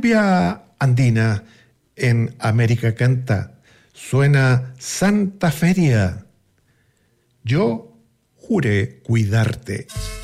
cumbia andina en América Canta suena Santa Feria. Yo juré cuidarte.